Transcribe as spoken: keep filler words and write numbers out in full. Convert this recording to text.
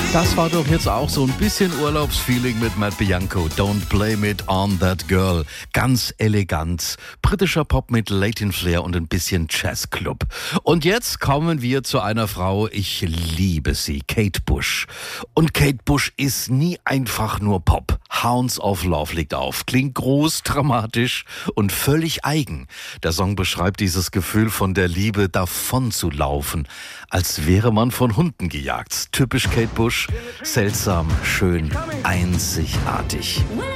Das war doch jetzt auch so ein bisschen Urlaubsfeeling mit Matt Bianco. Don't blame it on that girl. Ganz elegant. Britischer Pop mit Latin Flair und ein bisschen Jazzclub. Und jetzt kommen wir zu einer Frau, ich liebe sie, Kate Bush. Und Kate Bush ist nie einfach nur Pop. Hounds of Love liegt auf. Klingt groß, dramatisch und völlig eigen. Der Song beschreibt dieses Gefühl, von der Liebe davon zu laufen, als wäre man von Hunden gejagt. Typisch Kate Bush, seltsam, schön, einzigartig.